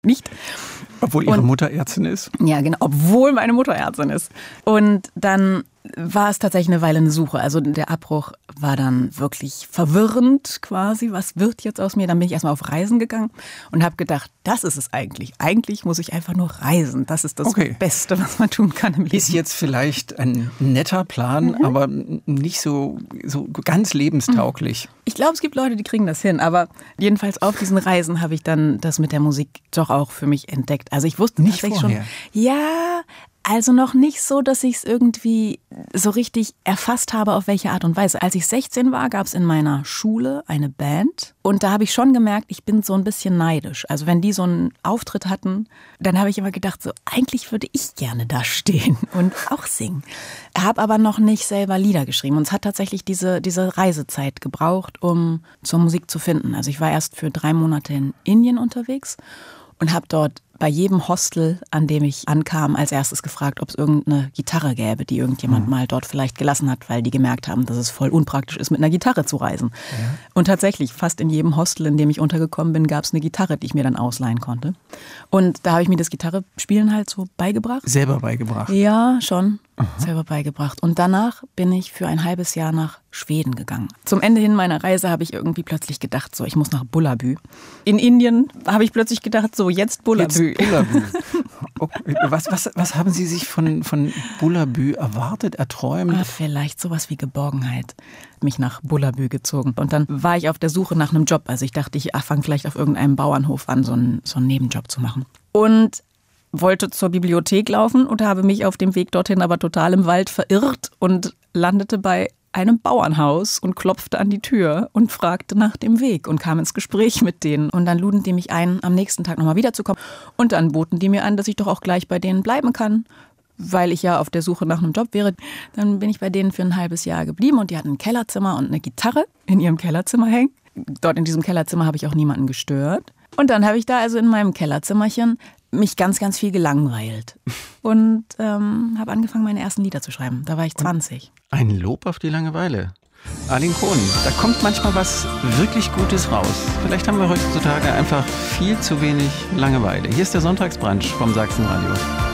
nicht. Obwohl Ihre Mutter Ärztin ist? Ja, genau, obwohl meine Mutter Ärztin ist. Und dann war es tatsächlich eine Weile eine Suche. Also der Abbruch war dann wirklich verwirrend quasi. Was wird jetzt aus mir? Dann bin ich erstmal auf Reisen gegangen und habe gedacht, das ist es eigentlich. Eigentlich muss ich einfach nur reisen. Das ist das Beste, was man tun kann im Leben. Ist jetzt vielleicht ein netter Plan, aber nicht so ganz lebenstauglich. Ich glaube, es gibt Leute, die kriegen das hin. Aber jedenfalls auf diesen Reisen habe ich dann das mit der Musik doch auch für mich entdeckt. Also ich wusste nicht vorher. Ja, also noch nicht so, dass ich es irgendwie so richtig erfasst habe, auf welche Art und Weise. Als ich 16 war, gab es in meiner Schule eine Band. Und da habe ich schon gemerkt, ich bin so ein bisschen neidisch. Also wenn die so einen Auftritt hatten, dann habe ich immer gedacht, so eigentlich würde ich gerne da stehen und auch singen. Habe aber noch nicht selber Lieder geschrieben. Und es hat tatsächlich diese Reisezeit gebraucht, um zur Musik zu finden. Also ich war erst für 3 Monate in Indien unterwegs und habe dort bei jedem Hostel, an dem ich ankam, als erstes gefragt, ob es irgendeine Gitarre gäbe, die irgendjemand mal dort vielleicht gelassen hat, weil die gemerkt haben, dass es voll unpraktisch ist, mit einer Gitarre zu reisen. Ja. Und tatsächlich, fast in jedem Hostel, in dem ich untergekommen bin, gab es eine Gitarre, die ich mir dann ausleihen konnte. Und da habe ich mir das Gitarrespielen halt so beigebracht. Selber beigebracht? Ja, schon. Selber beigebracht. Und danach bin ich für ein halbes Jahr nach Schweden gegangen. Zum Ende hin meiner Reise habe ich irgendwie plötzlich gedacht, so, ich muss nach Bullabü. In Indien habe ich plötzlich gedacht, so, jetzt Bullabü. Okay. Was haben Sie sich von Bullabü erwartet, erträumt? Vielleicht sowas wie Geborgenheit. Mich nach Bullabü gezogen. Und dann war ich auf der Suche nach einem Job. Also ich dachte, ich fange vielleicht auf irgendeinem Bauernhof an, so einen Nebenjob zu machen. Und wollte zur Bibliothek laufen und habe mich auf dem Weg dorthin aber total im Wald verirrt und landete bei einem Bauernhaus und klopfte an die Tür und fragte nach dem Weg und kam ins Gespräch mit denen. Und dann luden die mich ein, am nächsten Tag nochmal wiederzukommen. Und dann boten die mir an, dass ich doch auch gleich bei denen bleiben kann, weil ich ja auf der Suche nach einem Job wäre. Dann bin ich bei denen für ein halbes Jahr geblieben und die hatten ein Kellerzimmer und eine Gitarre in ihrem Kellerzimmer hängen. Dort in diesem Kellerzimmer habe ich auch niemanden gestört. Und dann habe ich da also in meinem Kellerzimmerchen mich ganz, ganz viel gelangweilt und habe angefangen, meine ersten Lieder zu schreiben. Da war ich 20. Ein Lob auf die Langeweile. Arlene Kohn, da kommt manchmal was wirklich Gutes raus. Vielleicht haben wir heutzutage einfach viel zu wenig Langeweile. Hier ist der Sonntagsbrunch vom Sachsenradio.